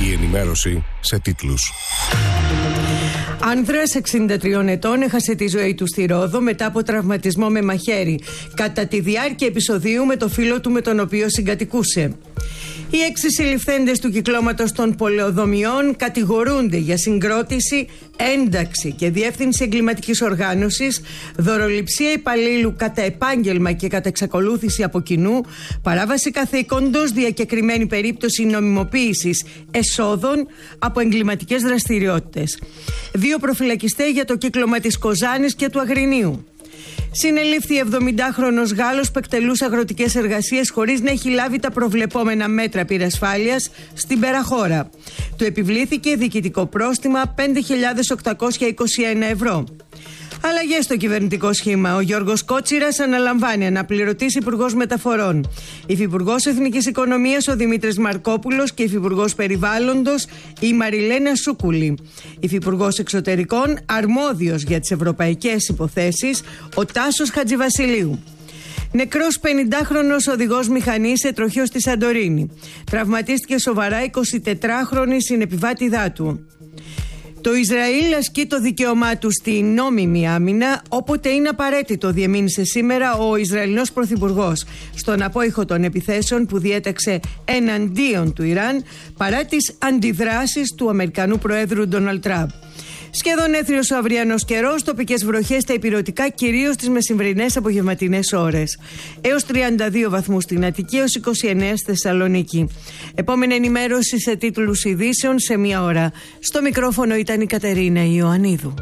Η ενημέρωση σε τίτλους. Άνδρας 63 ετών έχασε τη ζωή του στη Ρόδο μετά από τραυματισμό με μαχαίρι κατά τη διάρκεια επεισοδίου με το φίλο του με τον οποίο συγκατοικούσε. Οι 6 συλληφθέντες του κυκλώματος των πολεοδομιών κατηγορούνται για συγκρότηση, ένταξη και διεύθυνση εγκληματικής οργάνωσης, δωροληψία υπαλλήλου κατά επάγγελμα και κατά εξακολούθηση από κοινού, παράβαση καθήκοντος, διακεκριμένη περίπτωση νομιμοποίησης εσόδων από εγκληματικές δραστηριότητες. 2 προφυλακιστές για το κύκλωμα της Κοζάνης και του Αγρινίου. Συνελήφθη 70χρονος Γάλλος που εκτελούσε αγροτικές εργασίες χωρίς να έχει λάβει τα προβλεπόμενα μέτρα πυρασφάλειας στην Περαχώρα. Του επιβλήθηκε διοικητικό πρόστιμα 5.821 ευρώ. Αλλαγές στο κυβερνητικό σχήμα. Ο Γιώργος Κότσιρας αναλαμβάνει αναπληρωτής Υπουργός Μεταφορών. Υφυπουργός Εθνικής Οικονομίας ο Δημήτρης Μαρκόπουλος και Υφυπουργός Περιβάλλοντος η Μαριλένα Σούκουλη. Υφυπουργός Εξωτερικών, αρμόδιος για τις ευρωπαϊκές υποθέσεις, ο Τάσος Χατζηβασιλείου. Νεκρός 50χρονος οδηγός μηχανής σε τροχείο στη Σαντορίνη. Τραυματίστηκε σοβαρά 24χρονη συνεπιβάτηδά του. Το Ισραήλ ασκεί το δικαίωμά του στη νόμιμη άμυνα όποτε είναι απαραίτητο, διεμήνυσε σήμερα ο Ισραηλινός Πρωθυπουργός στον απόϊχο των επιθέσεων που διέταξε εναντίον του Ιράν παρά τις αντιδράσεις του Αμερικανού Προέδρου Ντόναλντ Τραμπ. Σχεδόν έθριος ο αυριανός καιρός, τοπικές βροχές στα ηπειρωτικά, κυρίως τις μεσημβρινές απογευματινές ώρες. Έως 32 βαθμούς στην Αττική, έως 29 στη Θεσσαλονίκη. Επόμενη ενημέρωση σε τίτλους ειδήσεων σε 1 ώρα. Στο μικρόφωνο ήταν η Κατερίνα Ιωαννίδου.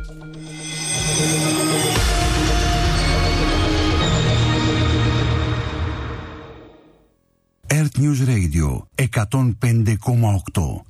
Earth News Radio 105,8